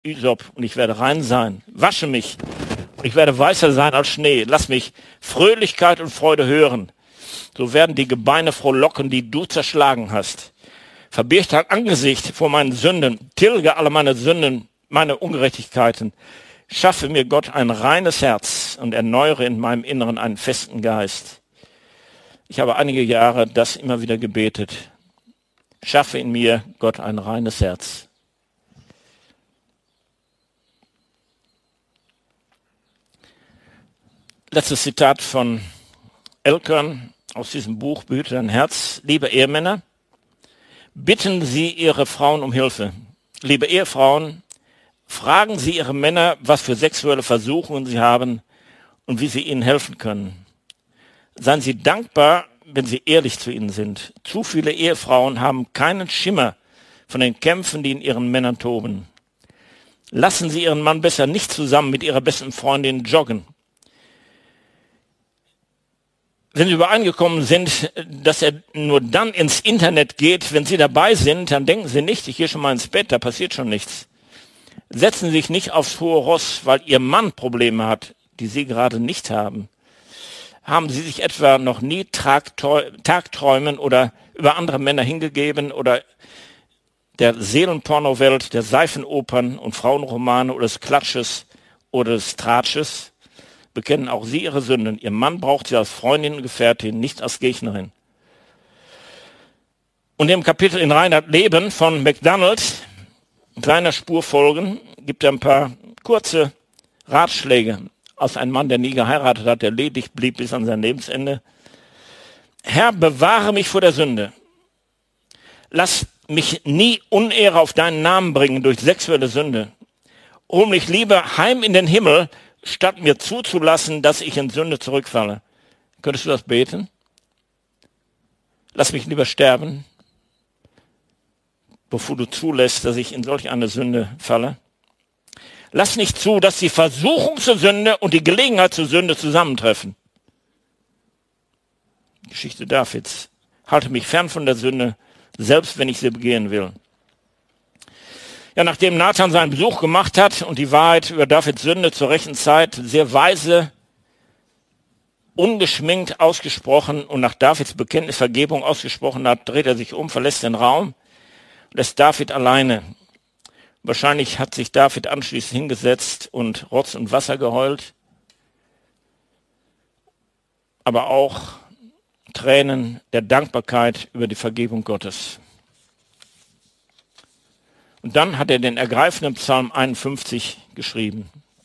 Isop und ich werde rein sein. Wasche mich und ich werde weißer sein als Schnee. Lass mich Fröhlichkeit und Freude hören. So werden die Gebeine frohlocken, die du zerschlagen hast. Verbirg dein Angesicht vor meinen Sünden. Tilge alle meine Sünden, meine Ungerechtigkeiten. Schaffe mir, Gott, ein reines Herz und erneuere in meinem Inneren einen festen Geist. Ich habe einige Jahre das immer wieder gebetet. Schaffe in mir, Gott, ein reines Herz. Letztes Zitat von Elkern aus diesem Buch, Behüte dein Herz. Liebe Ehemänner, bitten Sie Ihre Frauen um Hilfe. Liebe Ehefrauen, fragen Sie Ihre Männer, was für sexuelle Versuchungen sie haben und wie sie ihnen helfen können. Seien Sie dankbar, wenn sie ehrlich zu Ihnen sind. Zu viele Ehefrauen haben keinen Schimmer von den Kämpfen, die in ihren Männern toben. Lassen Sie Ihren Mann besser nicht zusammen mit Ihrer besten Freundin joggen. Wenn Sie übereingekommen sind, dass er nur dann ins Internet geht, wenn Sie dabei sind, dann denken Sie nicht, ich gehe schon mal ins Bett, da passiert schon nichts. Setzen Sie sich nicht aufs hohe Ross, weil Ihr Mann Probleme hat, die Sie gerade nicht haben. Haben Sie sich etwa noch nie Tagträumen oder über andere Männer hingegeben oder der Seelenpornowelt, der Seifenopern und Frauenromane oder des Klatsches oder des Tratsches? Bekennen auch Sie Ihre Sünden. Ihr Mann braucht Sie als Freundin und Gefährtin, nicht als Gegnerin. Und im Kapitel in Reinhard Leben von McDonald, kleiner Spur folgen, gibt er ein paar kurze Ratschläge aus einem Mann, der nie geheiratet hat, der ledig blieb bis an sein Lebensende. Herr, bewahre mich vor der Sünde. Lass mich nie Unehre auf deinen Namen bringen durch sexuelle Sünde. Hol mich lieber heim in den Himmel, statt mir zuzulassen, dass ich in Sünde zurückfalle. Könntest du das beten? Lass mich lieber sterben, bevor du zulässt, dass ich in solch eine Sünde falle. Lass nicht zu, dass die Versuchung zur Sünde und die Gelegenheit zur Sünde zusammentreffen. Geschichte Davids. Halte mich fern von der Sünde, selbst wenn ich sie begehen will. Ja, nachdem Nathan seinen Besuch gemacht hat und die Wahrheit über Davids Sünde zur rechten Zeit sehr weise, ungeschminkt ausgesprochen und nach Davids Bekenntnis Vergebung ausgesprochen hat, dreht er sich um, verlässt den Raum und lässt David alleine. Wahrscheinlich hat sich David anschließend hingesetzt und Rotz und Wasser geheult, aber auch Tränen der Dankbarkeit über die Vergebung Gottes. Und dann hat er den ergreifenden Psalm 51 geschrieben.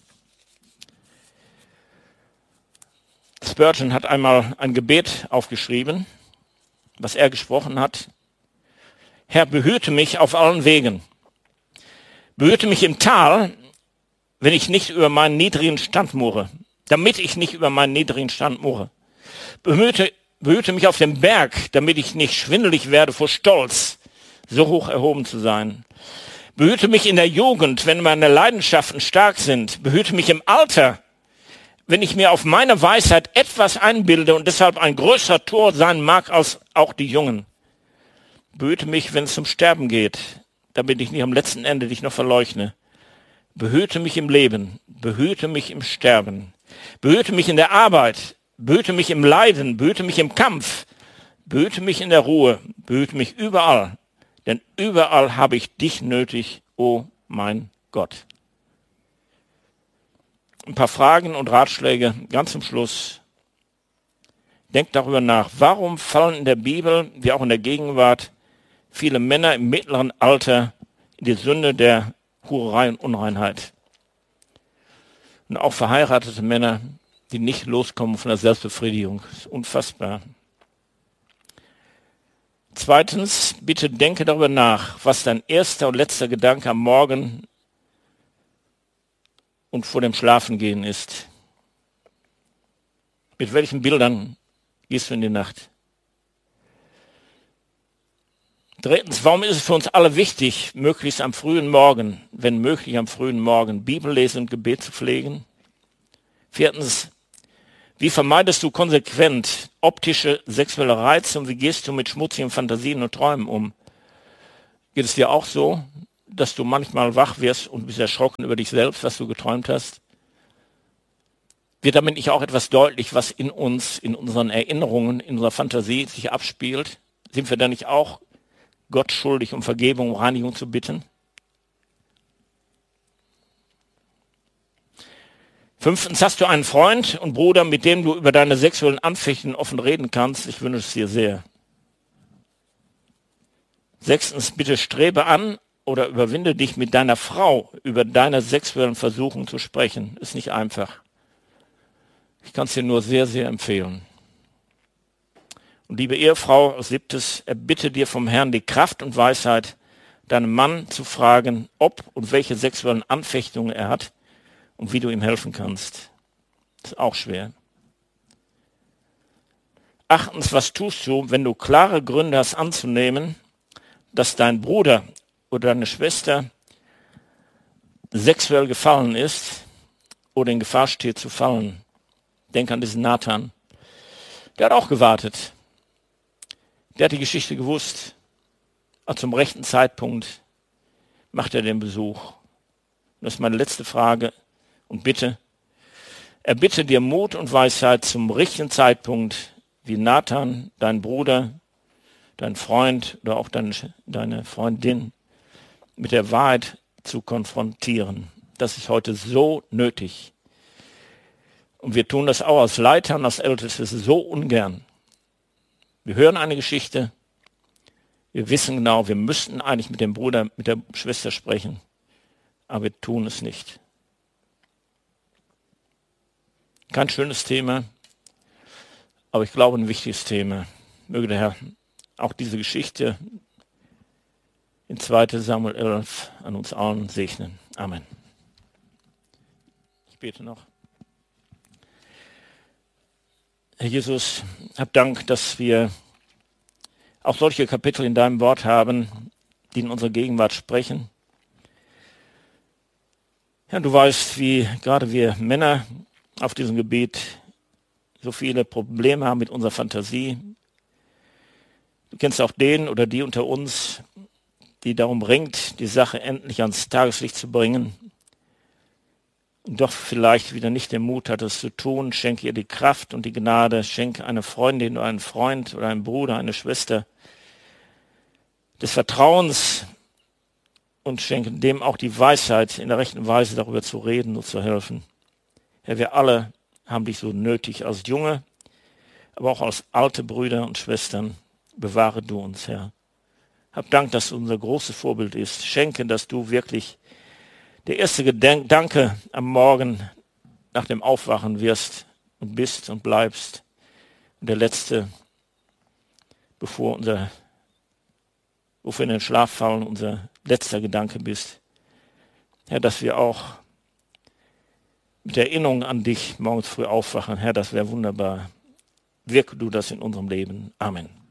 Spurgeon hat einmal ein Gebet aufgeschrieben, was er gesprochen hat. Herr, behüte mich auf allen Wegen. Behüte mich im Tal, wenn ich nicht über meinen niedrigen Stand murre, damit ich nicht über meinen niedrigen Stand murre. Behüte mich auf dem Berg, damit ich nicht schwindelig werde vor Stolz, so hoch erhoben zu sein. Behüte mich in der Jugend, wenn meine Leidenschaften stark sind. Behüte mich im Alter, wenn ich mir auf meine Weisheit etwas einbilde und deshalb ein größerer Tor sein mag als auch die Jungen. Behüte mich, wenn es zum Sterben geht, damit ich nicht am letzten Ende dich noch verleugne. Behüte mich im Leben, behüte mich im Sterben. Behüte mich in der Arbeit, behüte mich im Leiden, behüte mich im Kampf. Behüte mich in der Ruhe, behüte mich überall. Denn überall habe ich dich nötig, o mein Gott. Ein paar Fragen und Ratschläge ganz zum Schluss. Denkt darüber nach, warum fallen in der Bibel, wie auch in der Gegenwart, viele Männer im mittleren Alter in die Sünde der Hurerei und Unreinheit? Und auch verheiratete Männer, die nicht loskommen von der Selbstbefriedigung. Das ist unfassbar. Zweitens, bitte denke darüber nach, was dein erster und letzter Gedanke am Morgen und vor dem Schlafengehen ist. Mit welchen Bildern gehst du in die Nacht? Drittens, warum ist es für uns alle wichtig, möglichst am frühen Morgen, wenn möglich am frühen Morgen, Bibellesen und Gebet zu pflegen? Viertens, wie vermeidest du konsequent optische sexuelle Reize und wie gehst du mit schmutzigen Fantasien und Träumen um? Geht es dir auch so, dass du manchmal wach wirst und bist erschrocken über dich selbst, was du geträumt hast? Wird damit nicht auch etwas deutlich, was in uns, in unseren Erinnerungen, in unserer Fantasie sich abspielt? Sind wir da nicht auch Gott schuldig, um Vergebung, um Reinigung zu bitten? 5. Hast du einen Freund und Bruder, mit dem du über deine sexuellen Anfechtungen offen reden kannst? Ich wünsche es dir sehr. 6. Bitte strebe an oder überwinde dich, mit deiner Frau über deine sexuellen Versuchungen zu sprechen. Ist nicht einfach. Ich kann es dir nur sehr, sehr empfehlen. Und liebe Ehefrau, 7. Erbitte dir vom Herrn die Kraft und Weisheit, deinem Mann zu fragen, ob und welche sexuellen Anfechtungen er hat und wie du ihm helfen kannst. Das ist auch schwer. 8. Was tust du, wenn du klare Gründe hast anzunehmen, dass dein Bruder oder deine Schwester sexuell gefallen ist oder in Gefahr steht zu fallen? Denk an diesen Nathan. Der hat auch gewartet. Der hat die Geschichte gewusst. Aber zum rechten Zeitpunkt macht er den Besuch. Das ist meine letzte Frage und Bitte. Erbitte dir Mut und Weisheit zum richtigen Zeitpunkt, wie Nathan, dein Bruder, dein Freund oder auch deine Freundin mit der Wahrheit zu konfrontieren. Das ist heute so nötig. Und wir tun das auch als Leiter und als Älteste so ungern. Wir hören eine Geschichte, wir wissen genau, wir müssten eigentlich mit dem Bruder, mit der Schwester sprechen, aber wir tun es nicht. Kein schönes Thema, aber ich glaube ein wichtiges Thema. Möge der Herr auch diese Geschichte in 2. Samuel 11 an uns allen segnen. Amen. Ich bete noch. Herr Jesus, hab Dank, dass wir auch solche Kapitel in deinem Wort haben, die in unserer Gegenwart sprechen. Ja, du weißt, wie gerade wir Männer auf diesem Gebiet so viele Probleme haben mit unserer Fantasie. Du kennst auch den oder die unter uns, die darum ringt, die Sache endlich ans Tageslicht zu bringen. Und doch vielleicht wieder nicht den Mut hat, es zu tun. Schenke ihr die Kraft und die Gnade. Schenke eine Freundin oder einen Freund oder einen Bruder, eine Schwester des Vertrauens und schenke dem auch die Weisheit, in der rechten Weise darüber zu reden und zu helfen. Herr, wir alle haben dich so nötig als Junge, aber auch als alte Brüder und Schwestern. Bewahre du uns, Herr. Hab Dank, dass du unser großes Vorbild ist. Schenke, dass du wirklich der erste Gedanke am Morgen nach dem Aufwachen wirst und bist und bleibst. Und der letzte, bevor wir in den Schlaf fallen, unser letzter Gedanke bist. Herr, dass wir auch mit Erinnerung an dich morgens früh aufwachen. Herr, das wäre wunderbar. Wirke du das in unserem Leben. Amen.